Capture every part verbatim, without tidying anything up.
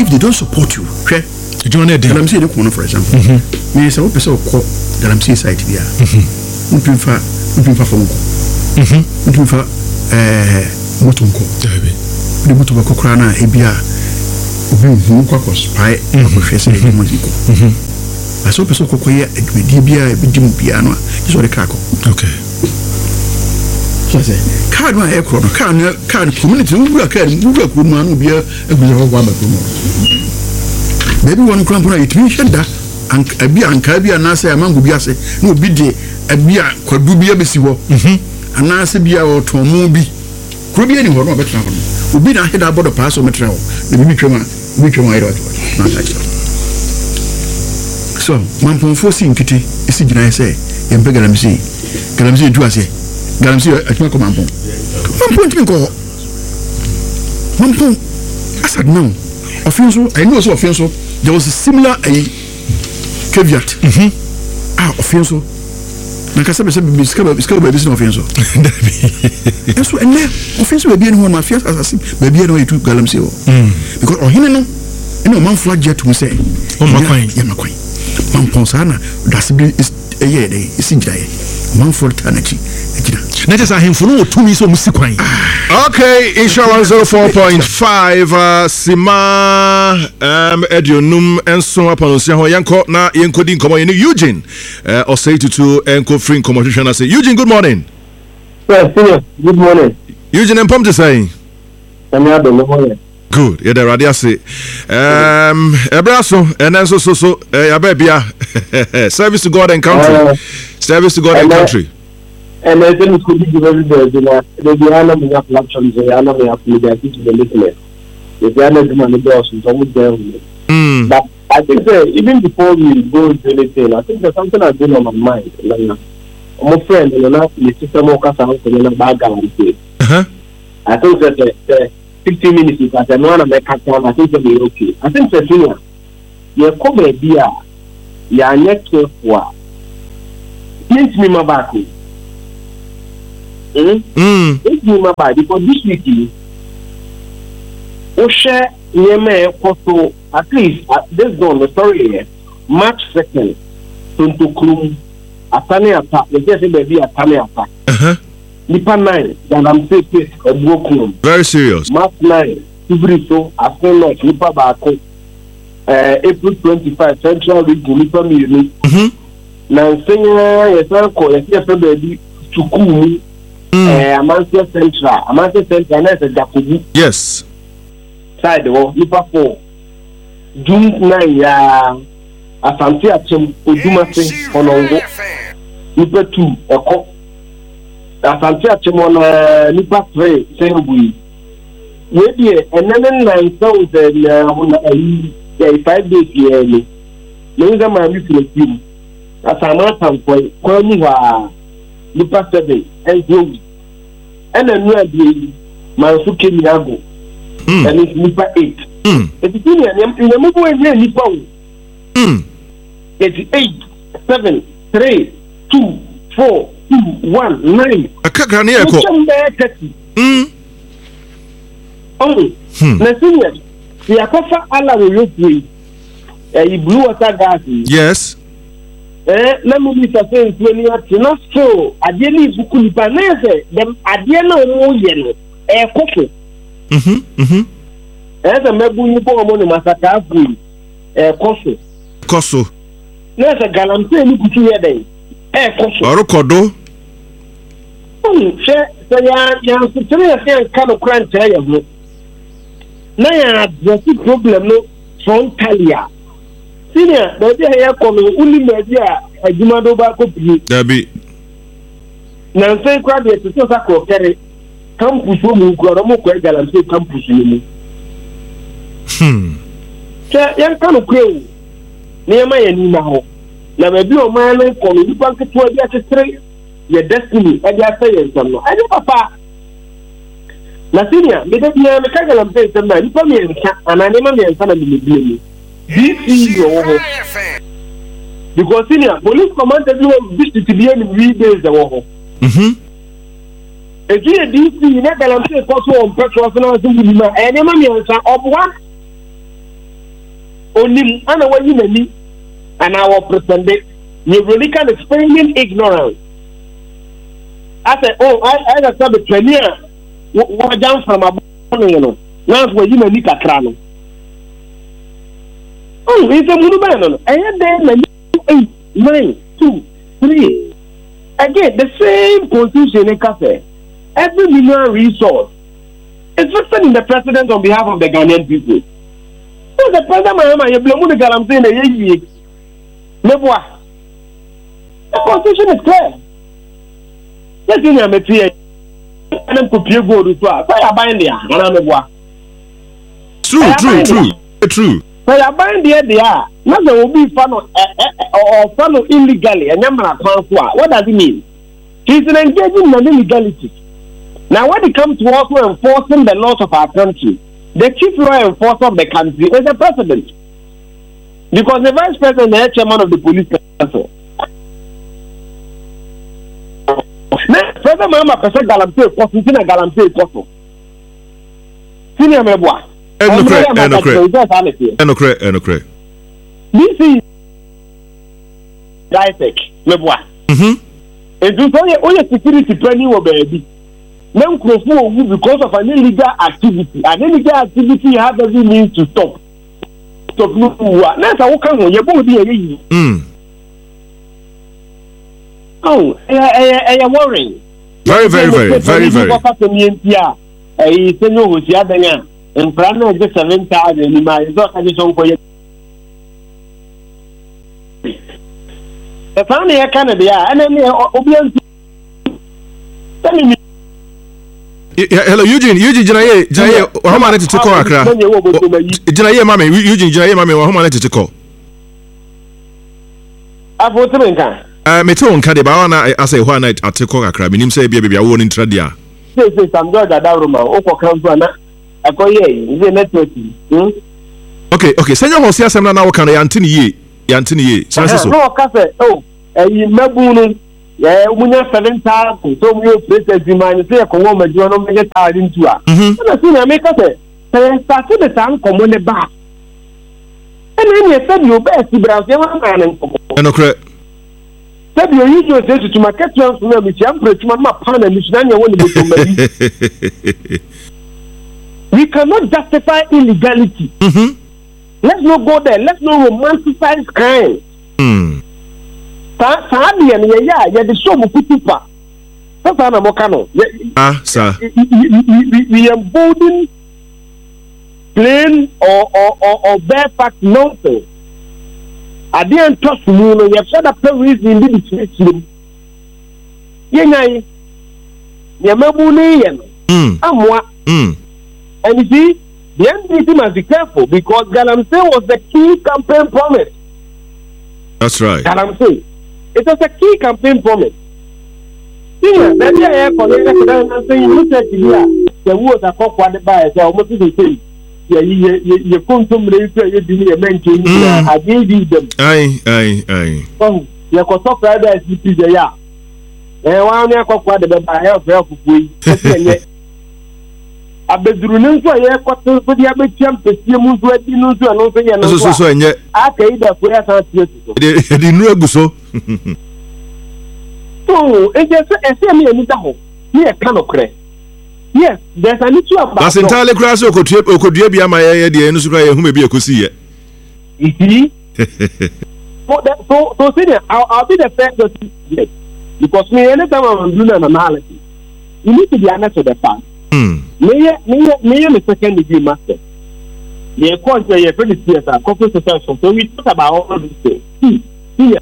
if they don't support you, okay? You don't need them. I'm saying, for example, me say, what person call that I'm saying side here? Mpim fa, mpim fa fonko. Mpim fa eh motonko. The moto ko kra na ebia obi hu kwa ko spy ko hwese e motiko. Aso person ko koye adwedi bia e bidim bia no so re kako. Okay. So say, card ma e kro no card card community wura card wura ko ma no bia eguzo ko ba ko mo. Baby one cramp na it mean sheda an abia anka bia na say amango bia say no obi de abia kwadu bia besi ho. Mhm. Ana se bia o to mo bi. Kro bia ni ho no betra ho. Obi na heda bodo pass o metra ho. Na bi twema, bi twema iro to. Na touch. So, man pon fo si nkiti isi gina say ye mpe galamsi. Galamsi du ase. Galamsi atuma ko man pon. Man pon tin ko. Man pon asad now. Offenso, I know so offenso. There was a similar a caveat. Mhm. Ah, offenso. Na kasa be se be skaba skaba be business offenso. Eso ene offenso be bien ho ma fias assassin. Be bien no etu galamsi o. Because ohine no ene o man flag jet to say. Oh makwan. Ya makwan. Man ponsana that's be is eye dey isinjiraye. Man for tanachi. Let us have for no two minutes of Musikwan. Okay, inshallah zero four point five uh, Sima um Edionum and so upon Yanko na Yankodi Komo Eugene uh, or say to two Enko free competition. I say Eugene, good morning. Yes, good morning. Eugene and Pom to say. Good. Yeah, the radio say um Ebraso and then so so so uh, Abebia service to God and country. Uh, service to God and country. And I think it could be very good. The Diana may have platforms, the Diana may have media to the listeners. The Diana is one of the doors, it's almost there. But I think that even before we go into anything, I think there's something that's been on my mind. Like, my friend, you know, the system of Casa, you know, background. I think that the fifteen minutes is at the one of my time, I think that we're okay. I think that, you know, you're coming here, you're not careful. Please me my back. Mm. Mm. It's my bad because this week, we share near also at least at this zone the story here. March second, Tonto Krum, Atani attack. They just say baby Atani attack. Uh huh. Nipa nine, then I'm saying case a broken. Very serious. March nine, Ibriso, Afghan North, Nipa Bako. Uh, April twenty-five, Central Region, Nipa Miri. Mhm. Now saying yes, I call yes, yes, baby Chukumi. Eh, Amansia Central, Amansia Central, and that's a Jacobi. Yes. Side of Nipa four. June nine, ya Asante Achem, Udumase, Onongo. Nipa two, Eko. Asante Achem on Nipa three, Sembui. Maybe, and then nine thousand, uh, five days here. Maybe I'm a little as a matter for Kwaniwa, Nipa seven, and Joe. And then we are the Mansuke Niago, and it's Nipa eight. It's in the move away Nipa. It's eight, seven, three, two, four, two, one, nine. A Kakaniako. Hmm. Oh, Nasinia, the Akofa Allah will you a blue water gas. Yes. Eh, let me say when you are not so. I didn't even banese them. I didn't know yellow. Eh, coffee. Mhm, mhm. Eh, the mebu you go on the massacre. Eh, coffee. Koso. There's a galamse you put here then. Eh, coffee. Orokodo. Hmm. Say, say, ya, ya, so three of them kind of crunch here. Now, ya, there's a problem no frontalia. Senior, baby, I am coming. Only maybe a Jumado Bako. Debbie. Now, say, crab, it's just a croquet. Campus woman, Guaramo, Quagal, and say campus. Hmm. Young kind of crow. Near my now. Now, maybe a man calling you back to a straight. Your destiny, I just say, I know, Papa. Now, senior, because you are a Kagal and say, and I never me and son of the this is your because senior police commanded you visit to be in three days the war. Mhm. Again, D C never am say possible on petrol and I think you and any money on one. onim ana wayi nani and I will pretend it. You really kind of feigning ignorance. I said, oh, I I got some trainer. What down from a you know. Now where you nani kakrano. Oh, it's a monument. I had then eight, nine, two, three. Again, the same constitution in cafe. Every million resource is vested in the president on behalf of the Ghanaian people. So the president, Mahama, you blame the Galamsey in the year. Never. The constitution is clear. Yes, in your material. And I'm prepared to do so. I bind there. And I'm a True, true, true, true. So I bind there. They are. Not there will be fun or fun illegally. And I'm not what does it mean? He's engaging in illegality. Now, when it comes to also enforcing the laws of our country, the chief law enforcer of the country is the president. Because the vice president is the chairman of the police council. Now, President Mahama President Galamsey, Constantine Galamsey, Koso. Senior Meboa. Enocre, Enocre. Enocre, Enocre. This is Isaac Meboa. Mm-hmm. And to say, oh, security planning will be. Now, because of an illegal activity, an illegal activity has every means to stop. Stop. That's how come you both be. Oh, I am worrying. Very, very, very, very, very. Yeah, I say no, who's the other and plan of the seven thousand in my addition for you. The family of Canada, and then obviously. Tell me. Hello, Eugene. Eugene, Janaye, Janaye, how many to take Accra? Janaye, Mammy, Eugene, Janaye, Mammy, how many to take? I vote to Uh, Meton Kadibawana, I say one night at Teko Accra, meaning say, baby, I won't in Tradia. Say, some George Adaruma, Oko Kampana, a coye, is a network. Okay, okay, Senor Hosia Samna now can Yantini ye, Yantini ye, Sansa. No, Cafe, oh, a Mabunu. Yeah, we have seven thousand. So we have places in mind. Say, come on, you don't make it hard into her. And I think I make us say, I started the time come on the back. And then you said you best to browse your man and come on. And okay. Said you usually say to my catchers, which I'm pretty much my partner, which then you want to be. We cannot justify illegality. Mm-hmm. Let's not go there. Let's not romanticize crime. Hmm. Saadi and yeah, yeah, the show Mukutupa. That's an Amokano. Ah, sir. We embolden plain or or or, or bare fact nonsense. I didn't trust me. You have said that the reason in this situation. Yeah, yeah, Mabuni, hmm, Amwa, hmm. And you see, the M D C must be careful because Galamsey was the key campaign promise. That's right. Galamsey. It was a key campaign promise. Yeah, then the air collector and saying, look at here, the words are called by the almost the same. Yeah, you come to me, you mentioned, I gave them. Aye, aye, aye. Oh, you got so private as you see the ya. And one year, what the help help we. I bet you know, I got to put the other champ to see you to let you know, and also, so, and yet, I paid the prayer. I didn't know so. So, it's just a semi and double. Here, cannot crack. Yes, there's an issue about that's entirely crass or could trip or could you be a my idea and who may be a could see it. You see? So, so, so, senior, I'll, I'll be the first to because me, anytime I'm doing an analysis, you need to be honest with the fact. Me, me, me, me, second degree master. The course where you're pretty serious, corporate society. So we talk about all these things. See, here.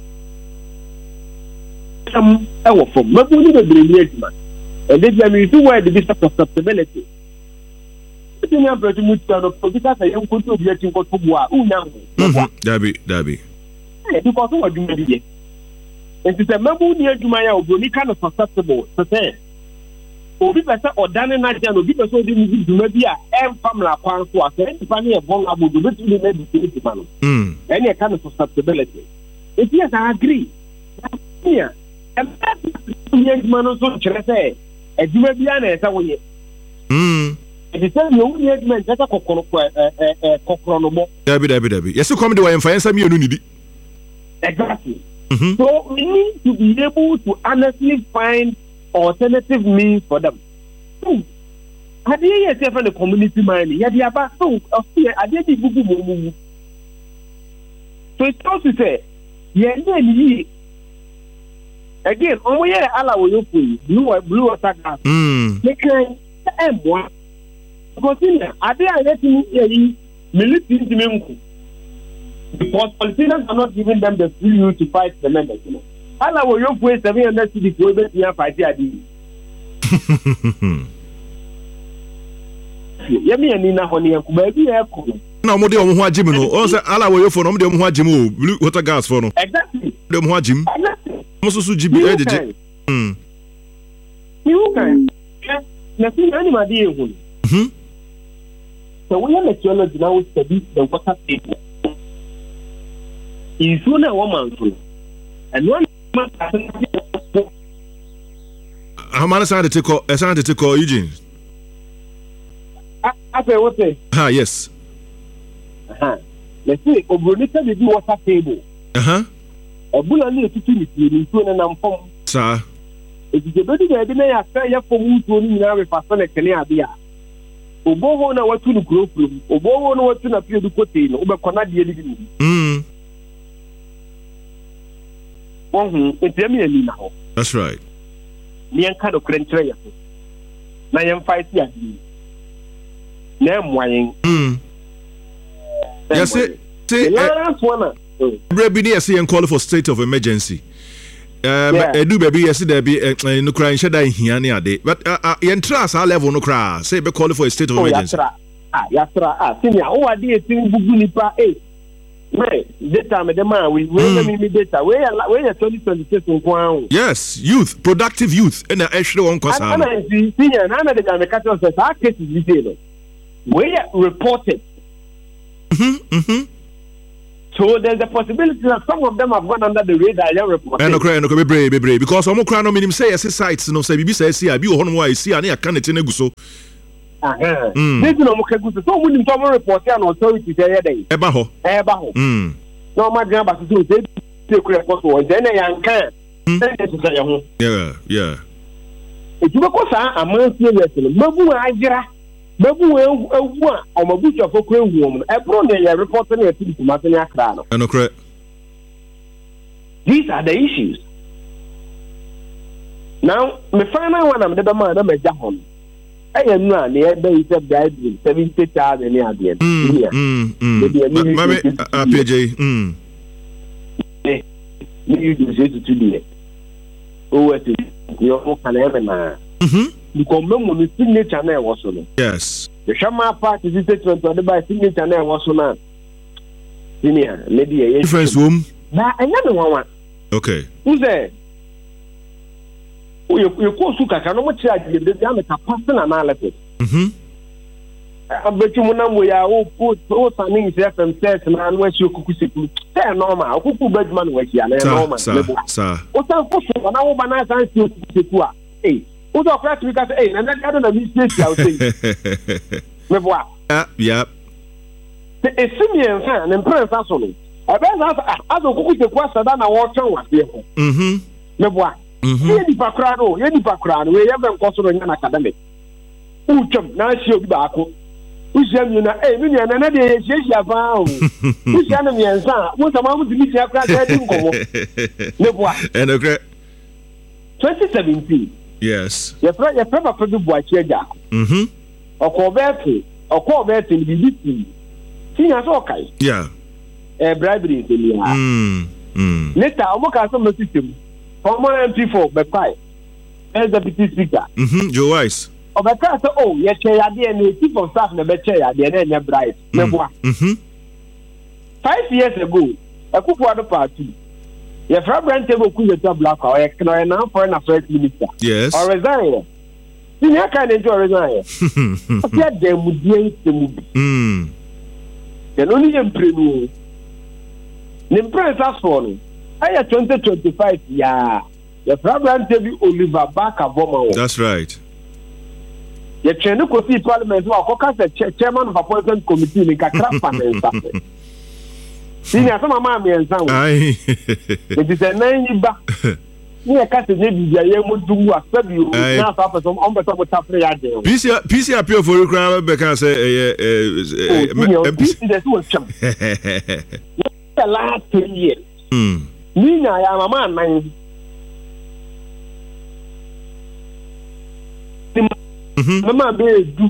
Some our from not only the engagement, and this I mean, two where the business susceptibility. But you have to move to because I am going to be a thing called Pugua. Oh, now, Dabby, Dabby. Because what do you do? And it's a member near Jumaya or Bonica of susceptible to say. Obi pese odane na je no bi pese odi ni duma bi a em family kwan so ase enti fa ne e bon abudu betu ni na bi ti ma no mm any kind of susceptibility if yes I agree yeah and that man no so chere say eduma bi a na esa wo ye mm It says you only had men that are cockrono. Debbie, Debbie, Debbie. Yes, you come to and find some unity. Exactly. Mm-hmm. So we need to be able to honestly find alternative means for them. So, I didn't say for the community mining. Yeah, the about so I did the Google. So it's also say, yeah, again, on we are allow you blue blue water gas. Hmm. They can M one. Because in there, I didn't let me military. Because politicians are not giving them the free will to fight the members. You know, how will you pay seven hundred cities to over here fight here? Yeah, me and Nina Honey and Kubabi Aircon. No, more than one Jim. Also, Allah will you for no more Jim, blue water gas for no. Exactly. The more Jim. Exactly. Also, Jim. Hmm. You can. Nothing animal deal. Hmm. So we have a theology now study the water table. Is soon a woman, and one man. How many sound to call a sound to call Eugene? I say, what say? Ah, yes. Uh huh. Let's say, Obronita, the water table. Uh huh. A bull need to finish in soon and I'm from. Sir, it is a better idea. I say, you for me to now if I send a canadian. Obo na watu no group room. Obo na watu na pie du kote no. Obe kona die di. Hmm. Mhm, etiami ani na ho. That's right. Ni enka do krentre ya. Na yem fight ya di. Na mwayen. Hmm. Yes, say say last one. Brebi ni say en call for state of emergency. Um edu baby yes there be no cry in sheda hia ne ade. But uh, uh, yen trust our level no cry. Say be call for a state of emergency. Ah, yatra. Ah, senior. O ade e tin bugu nipa eh. Right, data me dem we we me data we we twenty twenty-six nko. Yes, youth, productive youth and na ehwe won kwasa. Ana nti senior na na de ga me catch us say case is detail. We reported. Mhm, mhm. So there's a possibility that some of them have gone under the radar and reported. And no cry no be brave be brave because omo cry no minim say yes sites no say bibi say see abi wo hono wa see ani aka ne tene guso. Aha. This no mo kaguso so mo nim to mo report an authority say ye dey. Eba ho. Eba ho. Mm. No ma gan ba so say take report wo then yan kan. Say say ye ho. Yeah, yeah. E ti ko sa amansi yes no mabu ajira. Mabu ewu a o mabu chofo ko ewu mo. E bro ne ye report na e ti kumate ne akra no. And no cry. These are the issues. Now, me final one am the man na me jahon. I am not near the Bible, seventy thousand near the end. Mm, mm, Mammy, P J, mm. You do say to today. Oh, what is your can ever now? You come on the signature now, was on. Yes. The Shama part is it to by signature now, was on. Senior, lady, a difference room. Now, another one. Okay. Who's there? You you go suka ka no mo chia de de ya me ka personal analysis. Mhm. Abetu mo na mo ya o o sanin se F M set na no esi okuku seku. Say normal, okuku baduma no esi na normal. Sir, sir. O san ko so na wo ba na san si okuku seku a. Eh, o do class we ka say eh na na ka na mistake ya o say. Me boa. Yeah, yeah. Se esimien fa na imprensa so no. Ebe na as okuku seku asada na wo twan wa se ho. Mhm. Me boa. Ye di pakra no, ye di pakra no, we ye ben koso no nya na academic. Utwam na si obi ba ko. Usiam you na eh mi na na de ye hia ba o. Usiam na miensa, mo sama mo di mi tia kra ka di nkomo. Ne boa. And okay. twenty seventeen. Yes. Ye fra ye fra ba fa du boa chi aja. Mhm. Oko betu, oko betu bi bi ti. Tinya so kai. Yeah. Eh bribery de mi ha. Mm. Mm. Later omo ka so no system. Former M P four, Bekai, as deputy speaker. Mm-hmm. Joe Wise. Of a car, oh, yes, and the chief of staff never chair, the end bright. Mm-hmm. Five years ago, a coup water party. Your friend Brent table could have black or a can now for an affairs minister. Yes. Or resign. Senior can enjoy resign. Yet they would be the movie. Mm. Then only in premium. The impress us for it. I had twenty twenty-five, yeah. The problem tell you Oliver Barker Boma. That's right. ye twene ko si parliament wa ko ka se chairman of appointment committee ni kakra fa na nsa sini asama ma me nsa wo ai it is a nine ba ni e ka se je bibia ye mo dumu asabi o na fa fa so on be so tafre ya de P C P C appeal for you crime be can say eh eh P C that's what cham the last ten years mm ni na ya mama nan mhm mama be du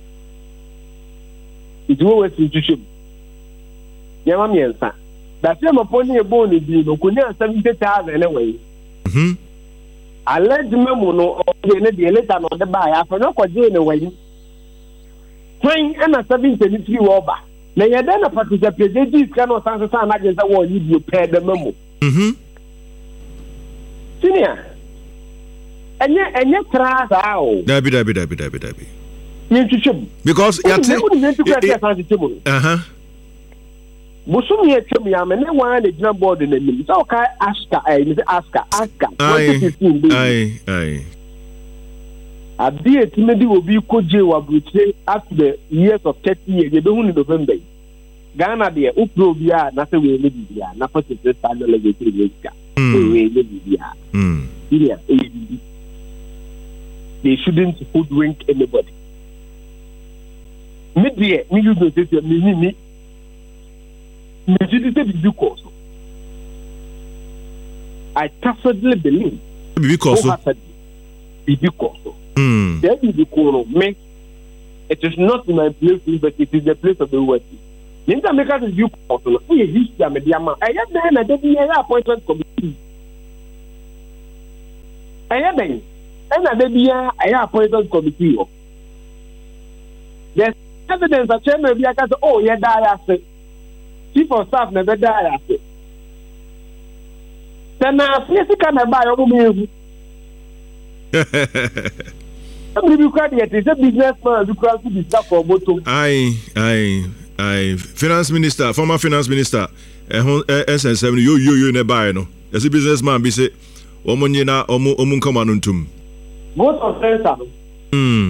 iduwo we si jushim ya mama yensa da se mo poni e bo ni bi no ko ni seventy thousand anyway mhm alleged memo no o de de later no de ba ya fa no ko je ne wai twen na seventy ni three over na ye da na patricia president ka no san san na je za wo yi bi pe de memo mhm senior enye enye tra za o dabi dabi dabi dabi dabi ni twitwem because ya te uh-huh busum ye twem ya me ne wan na gina board na nim so kai aska eh ni aska aska twenty fifteen ai ai abi etimedi obi koje wa brutre after the years of thirty years ye be hu ni November Ghana de upro bia na se we le bia na for the standard legislative week we le bia mm yeah they shouldn't hoodwink anybody me dear me you know say me me me me did it because I tacitly believe because because mm there is because me it is not my place but it is the place of the world. Ninja make us do because no we history am dey am I get there na dey be appointment committee I get there and na dey be a appointment committee o there's evidence that chairman be aka say oh yeah die ase chief of staff never die ase then na physical na buy omo mehu I'm be quite yet is a businessman who can be staff for bottom ai ai ai finance minister former finance minister eh S N seven yo yo yo na buy no as a businessman be say omo nyina omo omo nkama no ntum go to center mm